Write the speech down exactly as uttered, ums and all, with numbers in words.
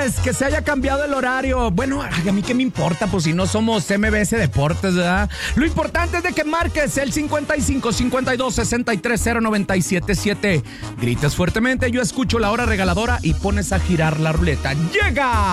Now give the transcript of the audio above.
lunes, que se haya cambiado el horario. Bueno, a mí qué me importa, pues si no somos M B S Deportes, ¿verdad? Lo importante es de que marques el cincuenta y cinco, cincuenta y dos, sesenta y tres, cero noventa y siete siete. Grites fuertemente, yo escucho la hora regaladora y pones a girar la ruleta. ¡Llega!